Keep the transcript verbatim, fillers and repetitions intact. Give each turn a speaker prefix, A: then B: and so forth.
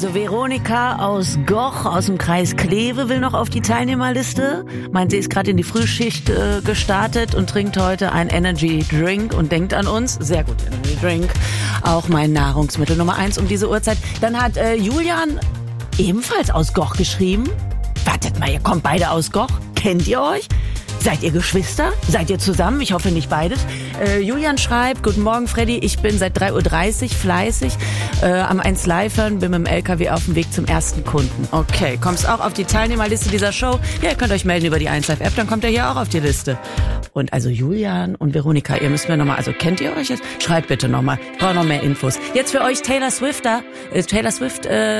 A: Also Veronika aus Goch aus dem Kreis Kleve will noch auf die Teilnehmerliste. Meint, sie ist gerade in die Frühschicht äh, gestartet und trinkt heute ein Energy Drink und denkt an uns. Sehr gut, Energy Drink. Auch mein Nahrungsmittel Nummer eins um diese Uhrzeit. Dann hat äh, Julian ebenfalls aus Goch geschrieben. Wartet mal, ihr kommt beide aus Goch. Kennt ihr euch? Seid ihr Geschwister? Seid ihr zusammen? Ich hoffe nicht beides. Äh, Julian schreibt, guten Morgen Freddy, ich bin seit drei Uhr dreißig fleißig äh, am eins Live hören, bin mit dem L K W auf dem Weg zum ersten Kunden. Okay, kommst auch auf die Teilnehmerliste dieser Show? Ja, ihr könnt euch melden über die eins Live App, dann kommt ihr hier auch auf die Liste. Und also Julian und Veronika, ihr müsst mir nochmal, also kennt ihr euch jetzt? Schreibt bitte nochmal, ich brauche noch mehr Infos. Jetzt für euch Taylor Swift da, äh, Taylor Swift, äh,